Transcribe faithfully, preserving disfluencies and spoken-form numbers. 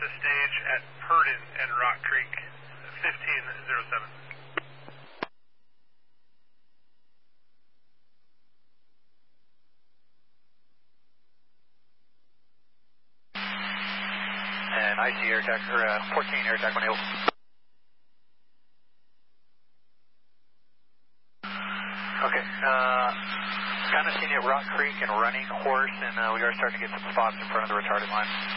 to stage at Purdon and Rock Creek, fifteen oh seven. And I C air tac, or uh, fourteen air tac one hill. Okay, uh, kind of seen it Rock Creek and Running Horse, and uh, we are starting to get some spots in front of the retarded line.